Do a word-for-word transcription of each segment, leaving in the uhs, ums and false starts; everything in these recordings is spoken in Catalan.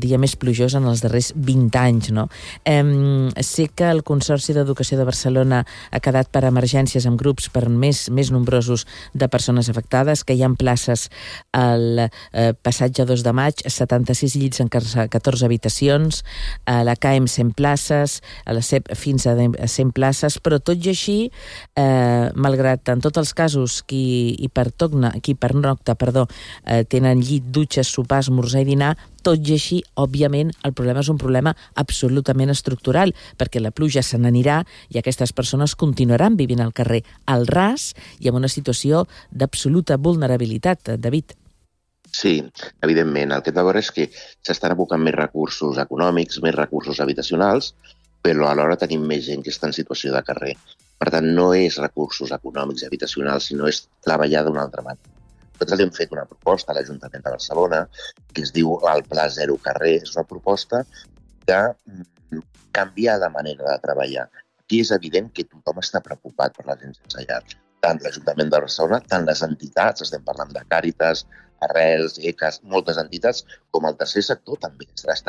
dia més plujós en els darrers vint anys, no? Eh, sé que el Consorci d'Educació de Barcelona ha quedat per emergències amb grups per més, més nombrosos de persones afectades, que hi ha places al eh, passatge dos de maig, setanta-sis llits en catorze habitacions, a la C A E M cent places, a la C E P fins a cent places, però tot i així, eh, malgrat en tots els casos qui hi pertocna, qui pernocta, perdó, eh, tenen llit, dutxes, sopars, esmorzar i dinar, tot i així, òbviament, el problema és un problema absolutament estructural, perquè la pluja se n'anirà i aquestes persones continuaran vivint al carrer al ras i en una situació d'absoluta vulnerabilitat, David. Sí, evidentment. El que hem de veure és que s'estan abocant més recursos econòmics, més recursos habitacionals, però alhora tenim més gent que està en situació de carrer. Per tant, no és recursos econòmics i habitacionals, sinó és treballar d'una altra manera. Nosaltres li hem fet una proposta a l'Ajuntament de Barcelona que es diu el Pla Zero Carrer. És una proposta de canviar la manera de treballar. Aquí és evident que tothom està preocupat per la gent sense llar. Tant l'Ajuntament de Barcelona, tant les entitats, estem parlant de Càritas, Arrels, E C A S, moltes entitats, com el tercer sector també.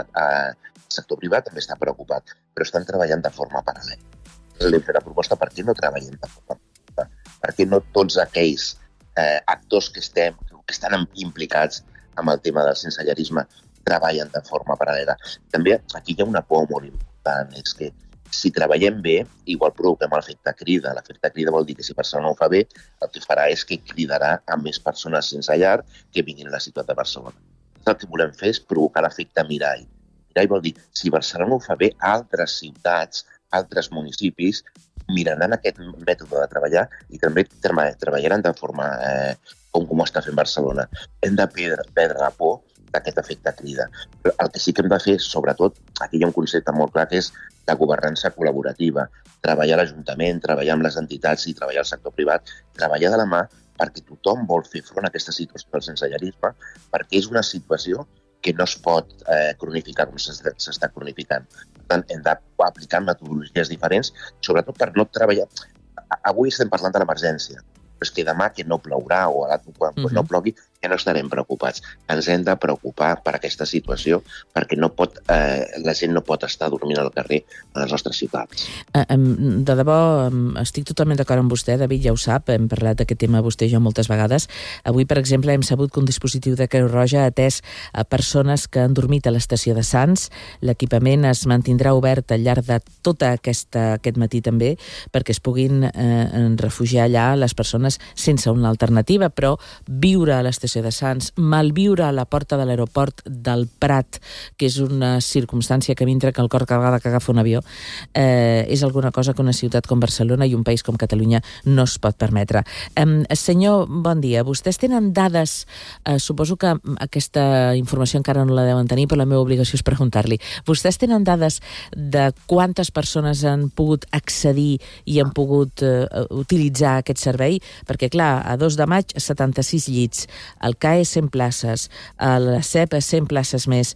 El sector privat també està preocupat, però estan treballant de forma paral·lela. Li hem fet la proposta per què no treballem de forma paral·lela, perquè no tots aquells eh, actors que, estem, que estan implicats amb el tema del sensellarisme treballen de forma paral·lela. També aquí hi ha una por molt important, és que si treballem bé, igual provoquem l'efecte crida. L'efecte crida vol dir que si Barcelona ho fa bé, el que farà és que cridarà a més persones sense llar que vinguin a la ciutat de Barcelona. El que volem fer és provocar l'efecte mirall. Mirall vol dir, si Barcelona ho fa bé, altres ciutats, altres municipis miraran aquest mètode de treballar i també treballaran de forma eh, com, com ho està fent Barcelona. Hem de perdre, perdre la por d'aquest efecte crida. Però el que sí que hem de fer, sobretot, aquí hi ha un concepte molt clar que és la governança col·laborativa, treballar a l'Ajuntament, treballar amb les entitats i treballar al sector privat, treballar de la mà perquè tothom vol fer front a aquesta situació del sensellarisme, perquè és una situació que no es pot eh, cronificar com s'està cronificant. Per tant, hem d'aplicar metodologies diferents, sobretot per no treballar... Avui estem parlant de l'emergència, però és que demà que no plourà o ara quan uh-huh. no plogui ja no estarem preocupats. Ens hem de preocupar per aquesta situació perquè no pot, eh, la gent no pot estar dormint al carrer a les nostres ciutats. De debò, estic totalment d'acord amb vostè, David, ja ho sap, hem parlat d'aquest tema vostè i jo moltes vegades. Avui, per exemple, hem sabut que un dispositiu de Creu Roja ha atès a persones que han dormit a l'estació de Sants. L'equipament es mantindrà obert al llarg de tota aquesta, aquest matí també, perquè es puguin eh, refugiar allà les persones sense una alternativa, però viure a l'estació de Sants, malviure a la porta de l'aeroport del Prat, que és una circumstància que m'entra que el cor cada vegada que agafa un avió, eh, és alguna cosa que una ciutat com Barcelona i un país com Catalunya no es pot permetre. Eh, senyor, bon dia. Vostès tenen dades, eh, suposo que aquesta informació encara no la deuen tenir, però la meva obligació és preguntar-li. Vostès tenen dades de quantes persones han pogut accedir i han pogut eh, utilitzar aquest servei? Perquè, clar, a dos de maig, setanta-sis llits, al C A E cent places, a la C E P cent places més,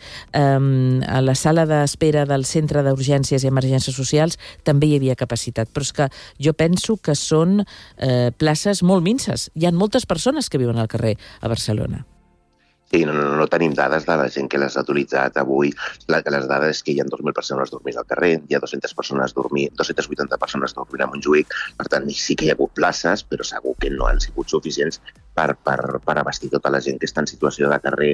um, a la sala d'espera del Centre d'Urgències i Emergències Socials també hi havia capacitat, però és que jo penso que són eh, places molt minses. Hi ha moltes persones que viuen al carrer a Barcelona. Sí, no, no, no tenim dades de la gent que les ha utilitzat avui. La, les dades és que hi ha dos mil persones dormint al carrer, hi ha dues-centes persones dormint, dues-centes vuitanta persones dormint a Montjuïc, per tant, sí que hi ha hagut places, però segur que no han sigut suficients per, per, per abastir tota la gent que està en situació de carrer.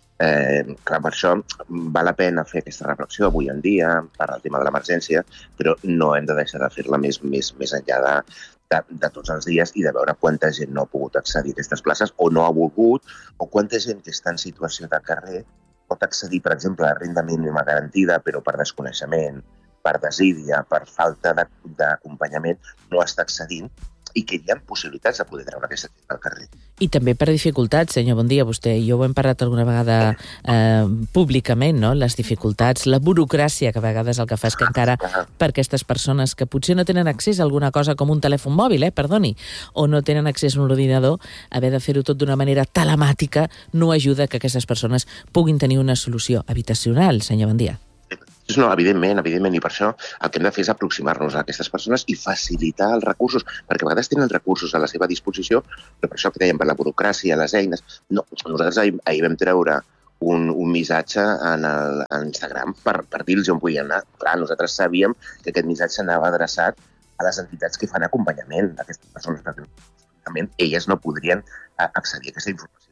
Eh, clar, per això val la pena fer aquesta reflexió avui en dia per al tema de l'emergència, però no hem de deixar de fer-la més, més, més enllà de, de, de tots els dies i de veure quanta gent no ha pogut accedir a aquestes places o no ha volgut, o quanta gent que està en situació de carrer pot accedir, per exemple, a renda mínima garantida, però per desconeixement, per desídia, per falta d'acompanyament, no està accedint i que hi ha possibilitats de poder treure aquesta gent al carrer. I també per dificultats, senyor, bon dia, vostè i jo ho hem parlat alguna vegada eh, públicament, no? Les dificultats, la burocràcia, que a vegades el que fa és que encara per aquestes persones que potser no tenen accés a alguna cosa com un telèfon mòbil, eh, perdoni, o no tenen accés a un ordinador, haver de fer-ho tot d'una manera telemàtica no ajuda que aquestes persones puguin tenir una solució habitacional, senyor, bon dia. No, evidentment, evidentment, i per això el que hem de fer és aproximar-nos a aquestes persones i facilitar els recursos, perquè a vegades tenen els recursos a la seva disposició, però per això que dèiem, per la burocràcia, les eines... No, nosaltres ahir, ahir vam treure un, un missatge en, el, en Instagram per, per dir-los on podien anar. Clar, nosaltres sabíem que aquest missatge anava adreçat a les entitats que fan acompanyament d'aquestes persones, perquè elles no podrien accedir a aquesta informació.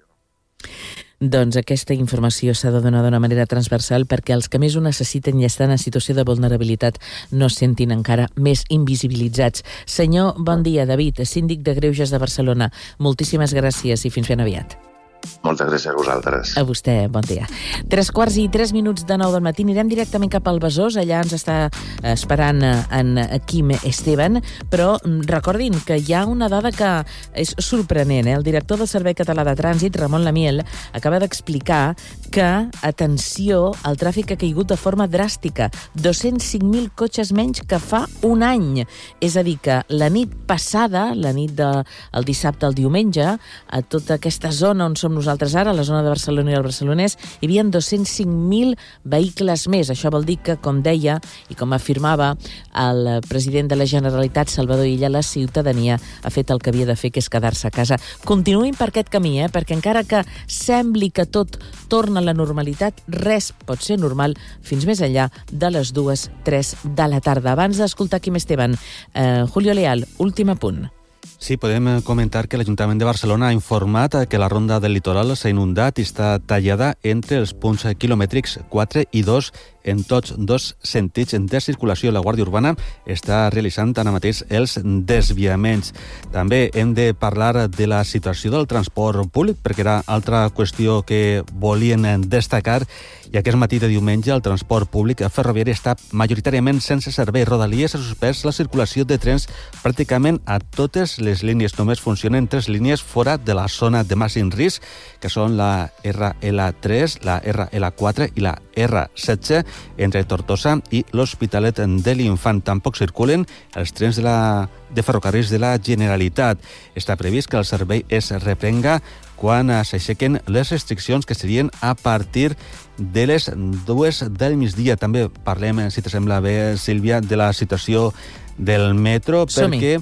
Doncs aquesta informació s'ha de donar d'una manera transversal perquè els que més ho necessiten i estan en situació de vulnerabilitat no es sentin encara més invisibilitzats. Senyor, bon dia, David, síndic de Greuges de Barcelona. Moltíssimes gràcies i fins ben aviat. Moltes gràcies a vosaltres. A vostè, bon dia. Tres quarts i tres minuts de nou del matí. Anirem directament cap al Besòs. Allà ens està esperant en Quim Esteban, però recordin que hi ha una dada que és sorprenent. Eh? El director del Servei Català de Trànsit, Ramon Lamiel, acaba d'explicar que, atenció, el tràfic ha caigut de forma dràstica. dos-cents cinc mil cotxes menys que fa un any. És a dir, que la nit passada, la nit del dissabte al diumenge, a tota aquesta zona on som nosaltres ara, a la zona de Barcelona i el Barcelonès, hi havia dos-cents cinc mil vehicles més. Això vol dir que, com deia i com afirmava el president de la Generalitat, Salvador Illa, la ciutadania ha fet el que havia de fer, que és quedar-se a casa. Continuïn per aquest camí, eh? perquè encara que sembli que tot torna a la normalitat, res pot ser normal fins més enllà de les dues, tres de la tarda. Abans d'escoltar Quim Esteban, eh, Julio Leal, últim apunt. Sí, podem comentar que l'Ajuntament de Barcelona ha informat que la ronda del litoral s'ha inundat i està tallada entre els punts quilomètrics quatre i dos en tots dos sentits de circulació. La Guàrdia Urbana està realitzant ara mateix els desviaments. També hem de parlar de la situació del transport públic, perquè era altra qüestió que volien destacar. I aquest matí de diumenge el transport públic ferroviari està majoritàriament sense servei. Rodalies ha suspès la circulació de trens pràcticament a totes les línies. Només funcionen tres línies fora de la zona de màxim risc, que són la erre ele tres, la erre ele quatre i la erre setze, entre Tortosa i l'Hospitalet de l'Infant. Tampoc circulen els trens de, la, de ferrocarrils de la Generalitat. Està previst que el servei es reprenga quan s'aixequen les restriccions, que serien a partir de les dues del migdia. També parlem, si te sembla bé, Sílvia, de la situació del metro, perquè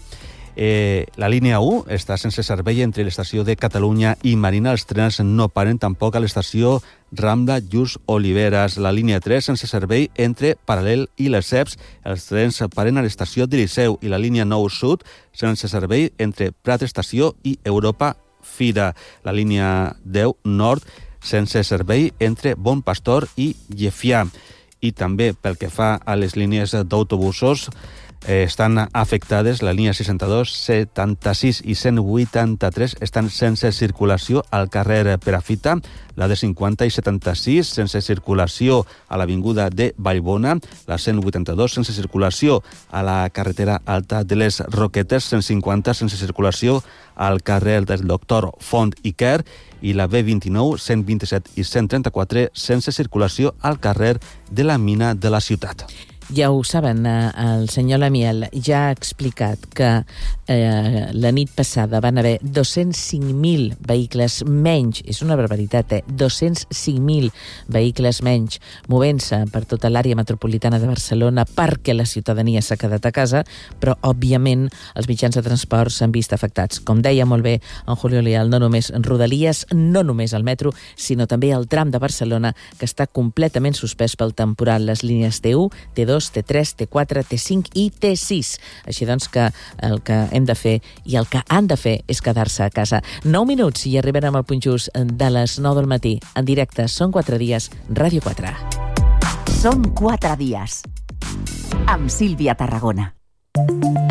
Eh, la línia u està sense servei entre l'estació de Catalunya i Marina. Els trens no paren tampoc a l'estació Rambla Lluís Oliveres. La línia tres sense servei entre Paral·lel i Lesseps. Els trens paren a l'estació de Liceu. I la línia nou sud sense servei entre Prat Estació i Europa Fira. La línia deu nord sense servei entre Bon Pastor i Llefià. I també pel que fa a les línies d'autobusos, Eh, estan afectades. La línia seixanta-dos, setanta-sis i cent vuitanta-tres estan sense circulació al carrer Perafita, la de cinquanta i setanta-sis sense circulació a l'avinguda de Vallbona, la cent vuitanta-dos sense circulació a la carretera alta de les Roquetes, cent cinquanta sense circulació al carrer del Doctor Font i Quer, i la be vint-i-nou, cent vint-i-set i cent trenta-quatre sense circulació al carrer de la Mina de la Ciutat. Ja ho saben, el senyor Lamiel ja ha explicat que eh, la nit passada van haver dos-cents cinc mil vehicles menys, és una barbaritat, eh? dos-cents cinc mil vehicles menys movent-se per tota l'àrea metropolitana de Barcelona perquè la ciutadania s'ha quedat a casa, però, òbviament, els mitjans de transport s'han vist afectats. Com deia molt bé en Julio Leal, no només en Rodalies, no només el metro, sinó també el tram de Barcelona, que està completament suspès pel temporal. Les línies te u, te dos, te tres, te quatre, te cinc i te sis. Així doncs que el que hem de fer i el que han de fer és quedar-se a casa. nou minuts i arribarem al punt just de les nou del matí. En directe, són quatre dies, Ràdio quatre. Són quatre dies. Amb Sílvia Tarragona.